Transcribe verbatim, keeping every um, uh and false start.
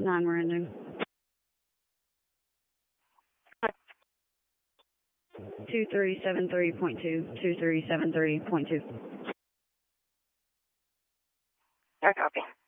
nine Miranda. two three seven three point two, two three seven three point two. I copy.